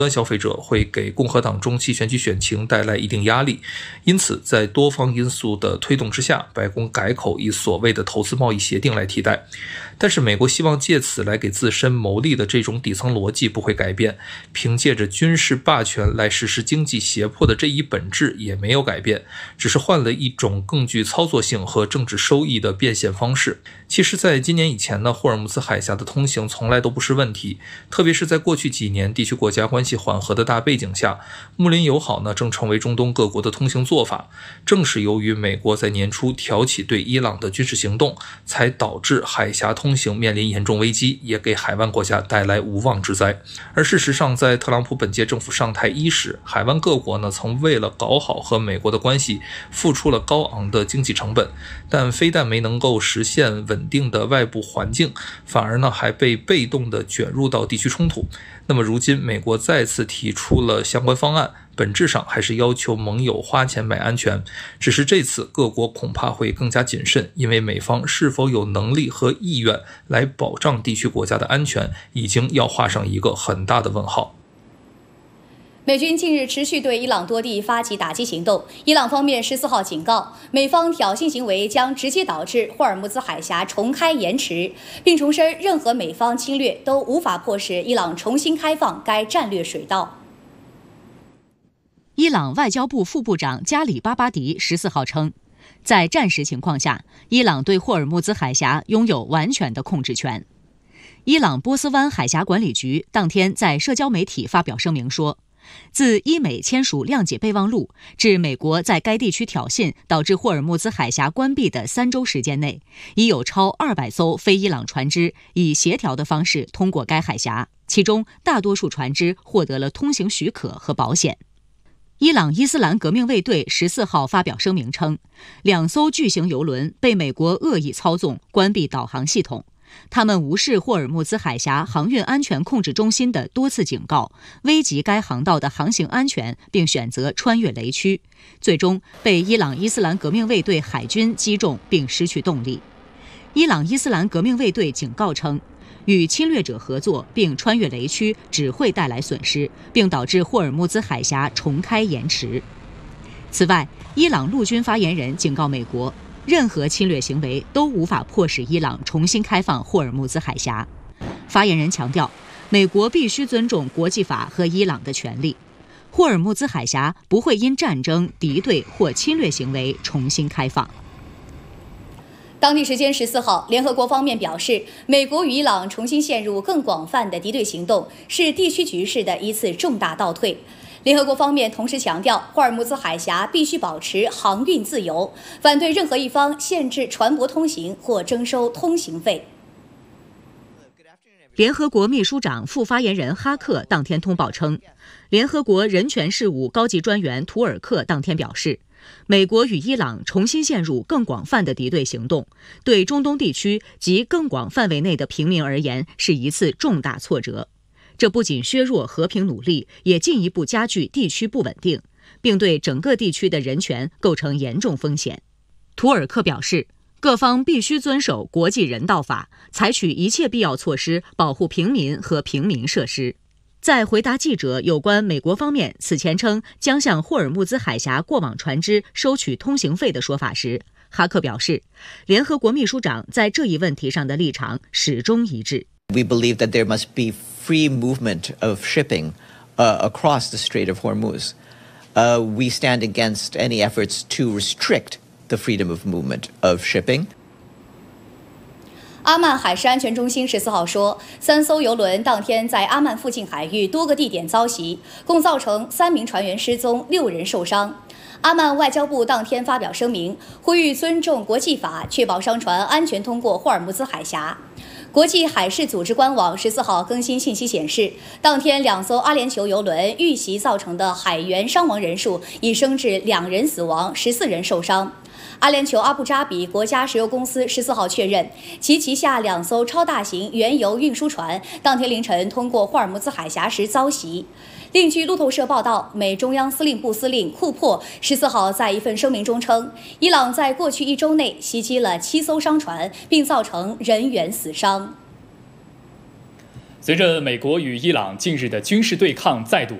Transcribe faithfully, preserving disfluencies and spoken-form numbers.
端消费者会给共和党中期选举选情带来一定压力，因此在多方因素的推动之下，白宫改口以所谓的投资贸易协定来替代。但是美国希望借此来给自身谋利的这种底层逻辑不会改变，凭借着军事霸权来实施经济胁迫的这一本质也没有改变，只是换了一种更具操作性和政治收益的变现方式。其实在今年以前呢，霍尔木兹海峡的通行从来都不是问题，特别是在过去几年地区国家关系缓和的大背景下，睦邻友好呢正成为中东各国的通行做法。正是由于美国在年初挑起对伊朗的军事行动，才导致海峡通行面临严重危机，也给海湾国家带来无妄之灾。而事实上，在特朗普本届政府上台伊始，海湾各国呢曾为了搞好和美国的关系，付出了高昂的经济成本，但非但没能够实现稳定的外部环境，反而呢还被被动地卷入到地区冲突。那么如今美国再次提出了相关方案，本质上还是要求盟友花钱买安全，只是这次各国恐怕会更加谨慎，因为美方是否有能力和意愿来保障地区国家的安全，已经要画上一个很大的问号。 美军近日持续对伊朗多地发起打击行动，伊朗方面十四号警告，美方挑衅行为将直接导致霍尔木兹海峡重开延迟，并重申任何美方侵略都无法迫使伊朗重新开放该战略水道。 伊朗外交部副部长加里巴巴迪十四号称，在战时情况下，伊朗对霍尔木兹海峡拥有完全的控制权。伊朗波斯湾海峡管理局当天在社交媒体发表声明说，自伊美签署谅解备忘录至美国在该地区挑衅导致霍尔木兹海峡关闭的三周时间内，已有超二百艘非伊朗船只以协调的方式通过该海峡，其中大多数船只获得了通行许可和保险。伊朗伊斯兰革命卫队十四号发表声明称，两艘巨型油轮被美国恶意操纵关闭导航系统，他们无视霍尔木兹海峡航运安全控制中心的多次警告，危及该航道的航行安全，并选择穿越雷区，最终被伊朗伊斯兰革命卫队海军击中并失去动力。伊朗伊斯兰革命卫队警告称，与侵略者合作并穿越雷区只会带来损失，并导致霍尔木兹海峡重开延迟。此外，伊朗陆军发言人警告美国，任何侵略行为都无法迫使伊朗重新开放霍尔木兹海峡。发言人强调，美国必须尊重国际法和伊朗的权利。霍尔木兹海峡不会因战争、敌对或侵略行为重新开放。 当地时间十四号，联合国方面表示，美国与伊朗重新陷入更广泛的敌对行动，是地区局势的一次重大倒退。联合国方面同时强调，霍尔木兹海峡必须保持航运自由，反对任何一方限制船舶通行或征收通行费。 联合国秘书长副发言人哈克当天通报称，联合国人权事务高级专员图尔克当天表示，美国与伊朗重新陷入更广泛的敌对行动，对中东地区及更广范围内的平民而言是一次重大挫折。这不仅削弱和平努力，也进一步加剧地区不稳定，并对整个地区的人权构成严重风险。图尔克表示，各方必须遵守国际人道法，采取一切必要措施保护平民和平民设施。在回答记者有关美国方面此前称将向霍尔木兹海峡过往船只收取通行费的说法时，哈克表示，联合国秘书长在这一问题上的立场始终一致。 We believe that there must be free movement of shipping uh, across the Strait of Hormuz. Uh, we stand against any efforts to restrict the freedom of movement of shipping. 阿曼海事安全中心十四号说，三艘油轮当天在阿曼附近海域多个地点遭袭，共造成三名船员失踪，六人受伤。阿曼外交部当天发表声明，呼吁尊重国际法，确保商船安全通过霍尔木兹海峡。国际海事组织官网十四号更新信息显示，当天两艘阿联酋油轮遇袭造成的海员伤亡人数已升至两人死亡，十四人受伤。阿联酋阿布扎比国家石油公司十四号确认，其旗下两艘超大型原油运输船当天凌晨通过霍尔木兹海峡时遭袭。另据路透社报道，美中央司令部司令库珀十四号在一份声明中称，伊朗在过去一周内袭击了七艘商船，并造成人员死伤。 随着美国与伊朗近日的军事对抗再度